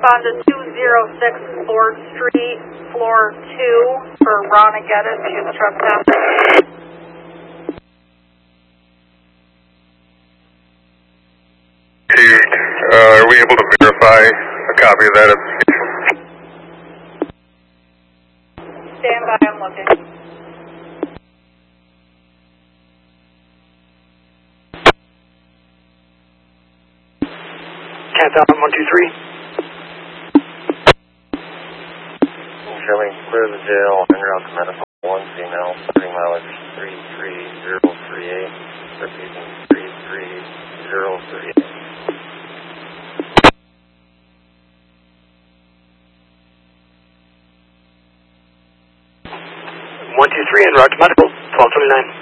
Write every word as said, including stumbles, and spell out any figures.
respond to two oh six Ford Street, floor two, for Ronna Geddes. She's a trespasser. Uh, are we able to verify a copy of that application? Stand by, I'm looking. Cat out one two three. Showing clear the jail, en route to medical, one female, starting mileage three three zero three eight, repeating three three zero three eight. one two three en route to medical, twelve twenty-nine.